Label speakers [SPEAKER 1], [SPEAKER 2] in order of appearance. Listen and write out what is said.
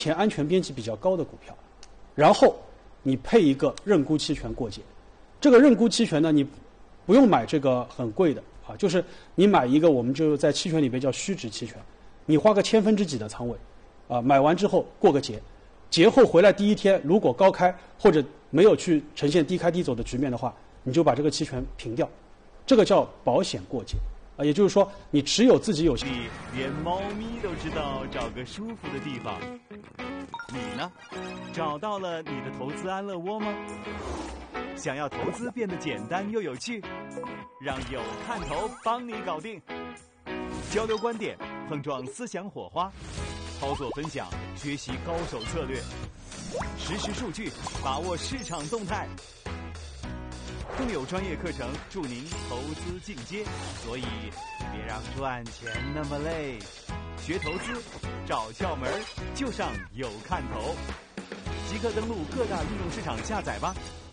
[SPEAKER 1] 前安全边际比较高的股票，然后你配一个认沽期权过节。这个认沽期权呢，你不用买这个很贵的啊，就是你买一个我们就在期权里边叫虚值期权，你花个千分之几的仓位，啊，买完之后过个节，节后回来第一天如果高开或者没有去呈现低开低走的局面的话，你就把这个期权平掉，这个叫保险过节啊，也就是说你持有自己有。
[SPEAKER 2] 连猫咪都知道找个舒服的地方，你呢？找到了你的投资安乐窝吗？想要投资变得简单又有趣，让有看头帮你搞定。交流观点，碰撞思想火花，操作分享，学习高手策略，实时数据，把握市场动态。更有专业课程助您投资进阶，所以别让赚钱那么累。学投资，找窍门就上有看头。即刻登录各大应用市场下载吧。